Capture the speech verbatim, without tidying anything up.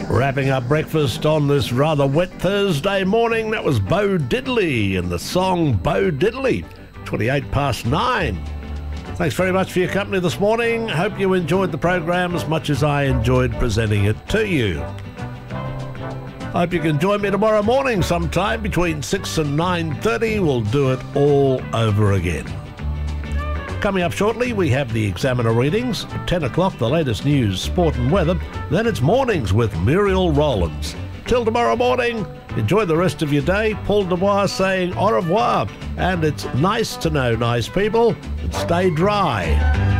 Wrapping up breakfast on this rather wet Thursday morning, that was Bo Diddley and the song Bo Diddley, twenty-eight past nine. Thanks very much for your company this morning. Hope you enjoyed the program as much as I enjoyed presenting it to you. Hope you can join me tomorrow morning sometime between six and nine thirty. We'll do it all over again. Coming up shortly, we have the Examiner readings. At ten o'clock, the latest news, sport and weather. Then it's mornings with Muriel Rowlands. Till tomorrow morning, enjoy the rest of your day. Paul Dubois saying au revoir. And it's nice to know nice people and stay dry.